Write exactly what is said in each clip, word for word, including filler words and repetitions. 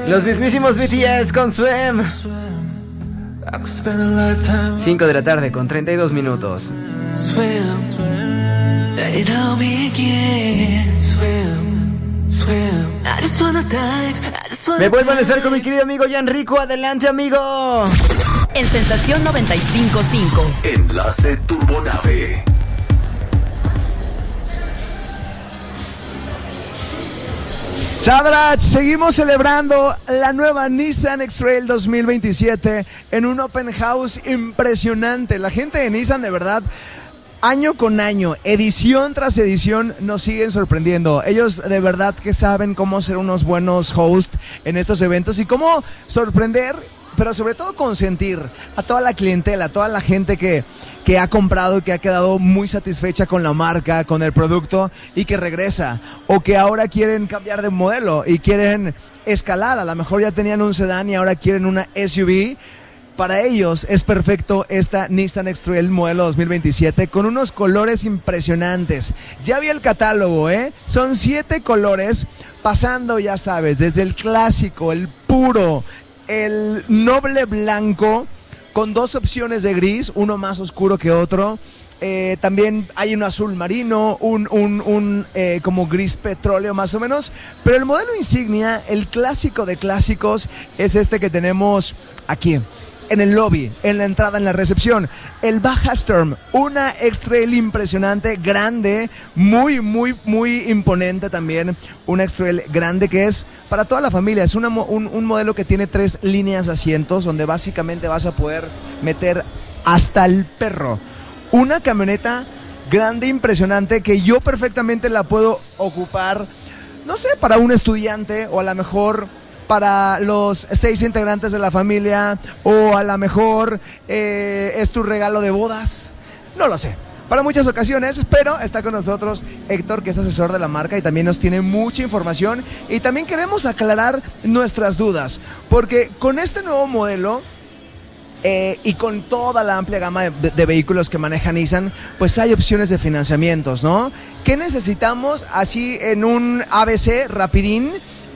Los mismísimos B T S con Swim. cinco de la tarde con treinta y dos minutos. Me vuelvo a estar con mi querido amigo Gianrico. Adelante, amigo. En Sensación noventa y cinco punto cinco. Enlace Turbonave. Shadrach, seguimos celebrando la nueva Nissan X-Trail dos mil veintisiete en un open house impresionante. La gente de Nissan, de verdad, año con año, edición tras edición, nos siguen sorprendiendo. Ellos de verdad que saben cómo ser unos buenos hosts en estos eventos y cómo sorprender, pero sobre todo consentir a toda la clientela, a toda la gente que, que ha comprado y que ha quedado muy satisfecha con la marca, con el producto y que regresa, o que ahora quieren cambiar de modelo y quieren escalar. A lo mejor ya tenían un sedán y ahora quieren una S U V. Para ellos es perfecto esta Nissan X-Trail modelo dos mil veintisiete con unos colores impresionantes. Ya vi el catálogo, ¿eh? Son siete colores, pasando, ya sabes, desde el clásico, el puro, el noble blanco, con dos opciones de gris, uno más oscuro que otro. Eh, también hay un azul marino, un, un, un eh, como gris petróleo más o menos. Pero el modelo insignia, el clásico de clásicos, es este que tenemos aquí, en el lobby, en la entrada, en la recepción. El Baja Storm, una X-Trail impresionante, grande, muy, muy, muy imponente también. Una X-Trail grande que es para toda la familia. Es una, un, un modelo que tiene tres líneas de asientos, donde básicamente vas a poder meter hasta el perro. Una camioneta grande, impresionante, que yo perfectamente la puedo ocupar, no sé, para un estudiante, o a lo mejor para los seis integrantes de la familia, o a lo mejor eh, es tu regalo de bodas, no lo sé, para muchas ocasiones. Pero está con nosotros Héctor, que es asesor de la marca y también nos tiene mucha información, y también queremos aclarar nuestras dudas, porque con este nuevo modelo Eh, y con toda la amplia gama de, de vehículos que maneja Nissan, pues hay opciones de financiamientos, ¿no? ¿Qué necesitamos así en un A B C rapidín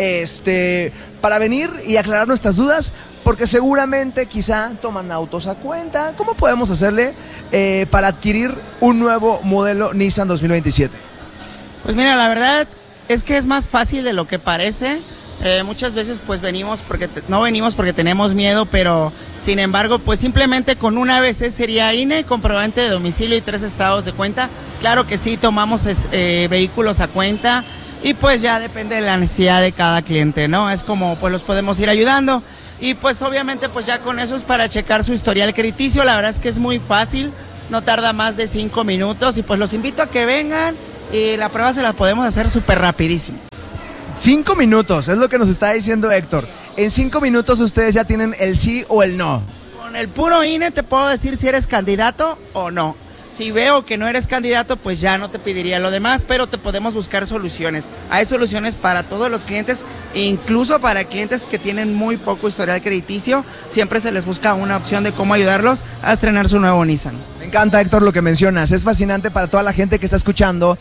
este, para venir y aclarar nuestras dudas? Porque seguramente quizá toman autos a cuenta. ¿Cómo podemos hacerle eh, para adquirir un nuevo modelo Nissan dos mil veintisiete? Pues mira, la verdad es que es más fácil de lo que parece. Eh, muchas veces pues venimos porque te, no venimos porque tenemos miedo, pero sin embargo pues simplemente con un A B C sería I N E, comprobante de domicilio y tres estados de cuenta. Claro que sí, tomamos eh, vehículos a cuenta y pues ya depende de la necesidad de cada cliente, ¿no? Es como pues los podemos ir ayudando y pues obviamente pues ya con eso es para checar su historial crediticio. La verdad es que es muy fácil, no tarda más de cinco minutos y pues los invito a que vengan y la prueba se la podemos hacer súper rapidísimo. Cinco minutos, es lo que nos está diciendo Héctor. En cinco minutos ustedes ya tienen el sí o el no. Con el puro I N E te puedo decir si eres candidato o no. Si veo que no eres candidato, pues ya no te pediría lo demás, pero te podemos buscar soluciones. Hay soluciones para todos los clientes, incluso para clientes que tienen muy poco historial crediticio. Siempre se les busca una opción de cómo ayudarlos a estrenar su nuevo Nissan. Me encanta, Héctor, lo que mencionas. Es fascinante para toda la gente que está escuchando,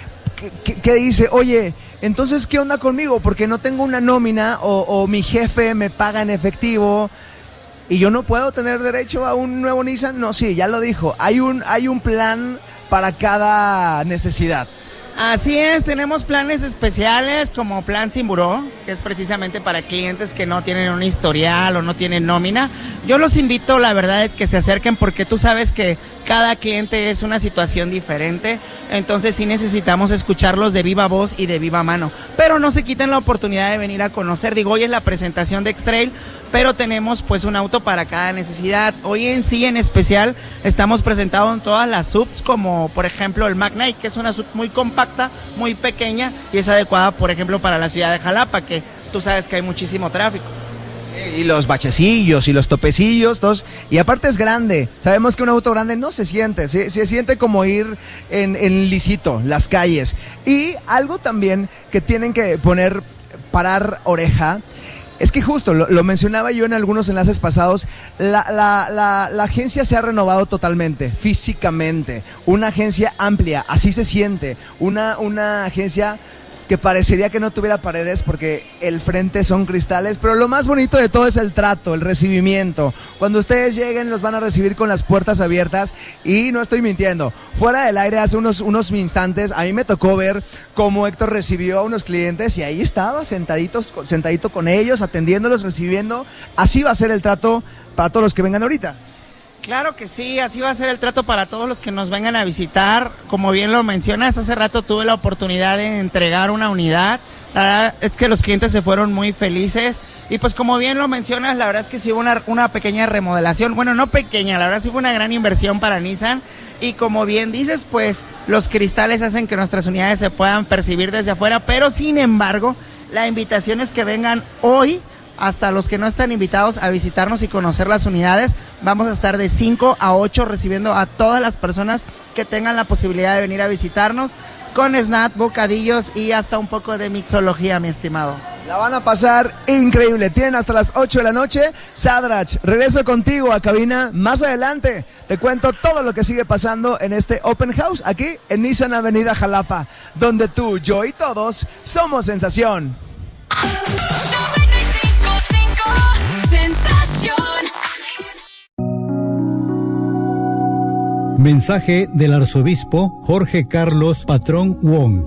que, que dice, oye, entonces, ¿qué onda conmigo? Porque no tengo una nómina o, o mi jefe me paga en efectivo y yo no puedo tener derecho a un nuevo Nissan. No, sí, ya lo dijo. Hay un, hay un plan para cada necesidad. Así es, tenemos planes especiales como Plan Sin Buró, que es precisamente para clientes que no tienen un historial o no tienen nómina. Yo los invito, la verdad, que se acerquen porque tú sabes que cada cliente es una situación diferente, entonces sí necesitamos escucharlos de viva voz y de viva mano. Pero no se quiten la oportunidad de venir a conocer. Digo, hoy es la presentación de X-Trail, pero tenemos pues un auto para cada necesidad. Hoy en sí, en especial, estamos presentados en todas las subs, como por ejemplo el Magnite, que es una sub muy compacta, muy pequeña y es adecuada, por ejemplo, para la ciudad de Jalapa, que tú sabes que hay muchísimo tráfico. Y los bachecillos y los topecillos, todos, y aparte es grande. Sabemos que un auto grande no se siente, se, se siente como ir en, en lisito, las calles. Y algo también que tienen que poner, parar oreja, es que justo, lo, lo mencionaba yo en algunos enlaces pasados, la, la, la, la agencia se ha renovado totalmente, físicamente. Una agencia amplia, así se siente. Una, una agencia que parecería que no tuviera paredes porque el frente son cristales, pero lo más bonito de todo es el trato, el recibimiento. Cuando ustedes lleguen los van a recibir con las puertas abiertas y no estoy mintiendo. Fuera del aire hace unos, unos instantes a mí me tocó ver cómo Héctor recibió a unos clientes y ahí estaba sentaditos, sentadito con ellos, atendiéndolos, recibiendo. Así va a ser el trato para todos los que vengan ahorita. Claro que sí, así va a ser el trato para todos los que nos vengan a visitar. Como bien lo mencionas, hace rato tuve la oportunidad de entregar una unidad. La verdad es que los clientes se fueron muy felices. Y pues como bien lo mencionas, la verdad es que sí hubo una, una pequeña remodelación. Bueno, no pequeña, la verdad sí fue una gran inversión para Nissan. Y como bien dices, pues los cristales hacen que nuestras unidades se puedan percibir desde afuera. Pero sin embargo, la invitación es que vengan hoy, hasta los que no están invitados a visitarnos y conocer las unidades. Vamos a estar de cinco a ocho recibiendo a todas las personas que tengan la posibilidad de venir a visitarnos con snack, bocadillos y hasta un poco de mixología, mi estimado. La van a pasar increíble. Tienen hasta las ocho de la noche. Sadrach, regreso contigo a cabina más adelante. Te cuento todo lo que sigue pasando en este Open House aquí en Nissan Avenida Jalapa, donde tú, yo y todos somos sensación. Mensaje del arzobispo Jorge Carlos Patrón Wong.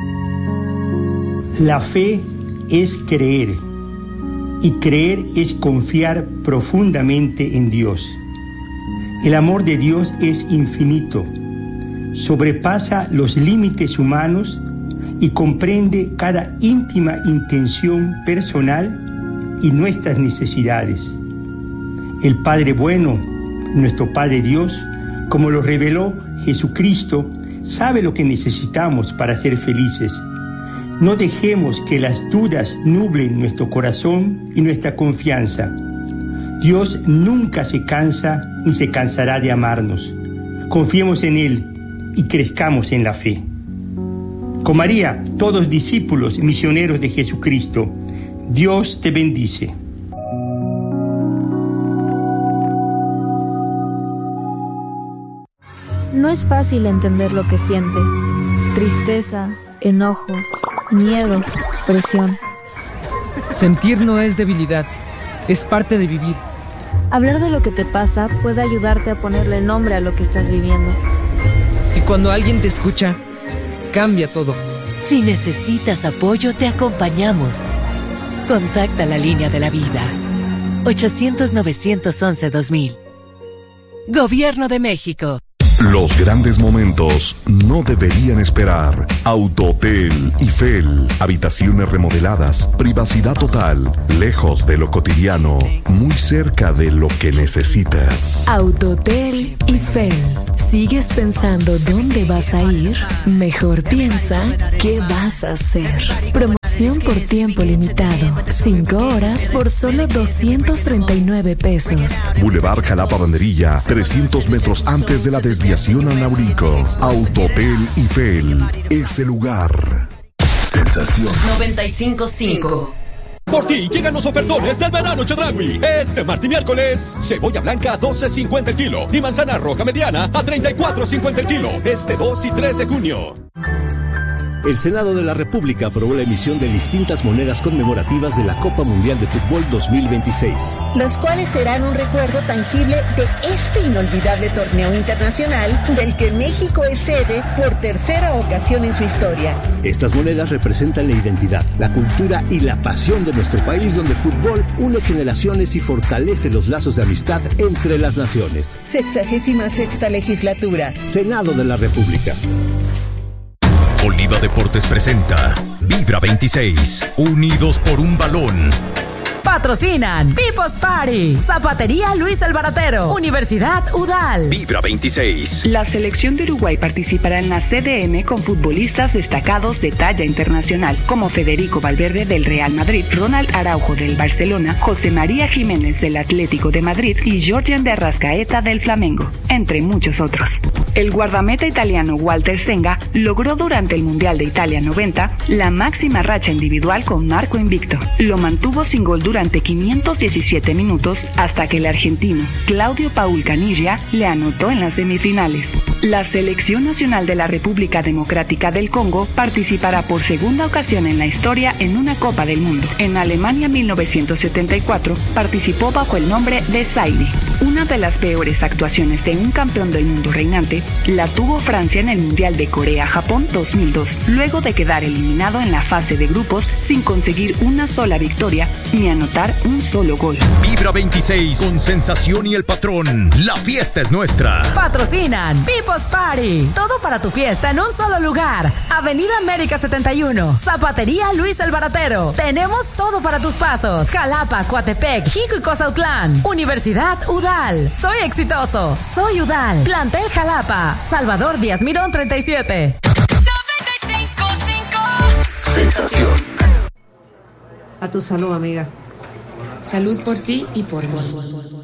La fe es creer y creer es confiar profundamente en Dios. El amor de Dios es infinito, sobrepasa los límites humanos y comprende cada íntima intención personal y nuestras necesidades. El Padre bueno, nuestro Padre Dios, como lo reveló Jesucristo, sabe lo que necesitamos para ser felices. No dejemos que las dudas nublen nuestro corazón y nuestra confianza. Dios nunca se cansa ni se cansará de amarnos. Confiemos en Él y crezcamos en la fe. Con María, todos discípulos misioneros de Jesucristo, Dios te bendice. No es fácil entender lo que sientes. Tristeza, enojo, miedo, presión. Sentir no es debilidad, es parte de vivir. Hablar de lo que te pasa puede ayudarte a ponerle nombre a lo que estás viviendo. Y cuando alguien te escucha, cambia todo. Si necesitas apoyo, te acompañamos. Contacta la línea de la vida. ochocientos, novecientos once, dos mil. Gobierno de México. Los grandes momentos no deberían esperar. Autotel Eiffel. Habitaciones remodeladas, privacidad total, lejos de lo cotidiano, muy cerca de lo que necesitas. Autotel Eiffel. ¿Sigues pensando dónde vas a ir? Mejor piensa qué vas a hacer. Promoción por tiempo limitado. Cinco horas por solo doscientos treinta y nueve pesos. Boulevard Jalapa Banderilla, trescientos metros antes de la desviación a Naurico. Autotel Eiffel. Ese lugar. Sensación. noventa y cinco punto cinco. Por ti llegan los ofertones del verano Chedraui. Este martes y miércoles, cebolla blanca a doce cincuenta el kilo y manzana roja mediana a treinta y cuatro cincuenta el kilo. Este dos y tres de junio. El Senado de la República aprobó la emisión de distintas monedas conmemorativas de la Copa Mundial de Fútbol dos mil veintiséis. Las cuales serán un recuerdo tangible de este inolvidable torneo internacional del que México es sede por tercera ocasión en su historia. Estas monedas representan la identidad, la cultura y la pasión de nuestro país, donde el fútbol une generaciones y fortalece los lazos de amistad entre las naciones. Sexagésima sexta legislatura. Senado de la República. Oliva Deportes presenta Vibra veintiséis, unidos por un balón. Patrocinan People's Party, Zapatería Luis el Baratero, Universidad Udal. Vibra veintiséis. La selección de Uruguay participará en la C D M con futbolistas destacados de talla internacional, como Federico Valverde del Real Madrid, Ronald Araujo del Barcelona, José María Jiménez del Atlético de Madrid y Georgian de Arrascaeta del Flamengo, entre muchos otros. El guardameta italiano Walter Senga logró durante el Mundial de Italia noventa la máxima racha individual con marco invicto. Lo mantuvo sin gol durante durante quinientos diecisiete minutos hasta que el argentino Claudio Paul Caniggia le anotó en las semifinales. La Selección Nacional de la República Democrática del Congo participará por segunda ocasión en la historia en una Copa del Mundo. En Alemania mil novecientos setenta y cuatro participó bajo el nombre de Zaire. Una de las peores actuaciones de un campeón del mundo reinante la tuvo Francia en el Mundial de Corea-Japón dos mil dos, luego de quedar eliminado en la fase de grupos sin conseguir una sola victoria ni anotar un solo gol. Vibra veintiséis con Sensación y El Patrón. La fiesta es nuestra. Patrocinan People's Party. Todo para tu fiesta en un solo lugar. Avenida América setenta y uno. Zapatería Luis el Baratero. Tenemos todo para tus pasos. Jalapa, Coatepec, Jico y Cozautlán. Universidad Udal. Soy exitoso. Soy Udal. Plantel Jalapa. Salvador Díaz Mirón treinta y siete. noventa y cinco punto cinco. Sensación. A tu salud, amiga. Salud por ti y por mí.